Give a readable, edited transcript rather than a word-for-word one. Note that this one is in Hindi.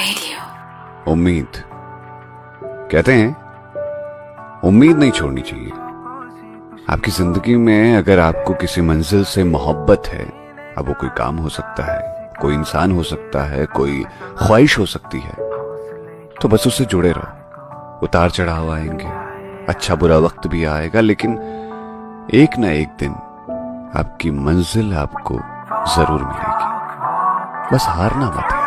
उम्मीद। कहते हैं उम्मीद नहीं छोड़नी चाहिए। आपकी जिंदगी में अगर आपको किसी मंजिल से मोहब्बत है, अब वो कोई काम हो सकता है, कोई इंसान हो सकता है, कोई ख्वाहिश हो सकती है, तो बस उससे जुड़े रहो। उतार चढ़ाव आएंगे, अच्छा बुरा वक्त भी आएगा, लेकिन एक ना एक दिन आपकी मंजिल आपको जरूर मिलेगी। बस हारना मत है।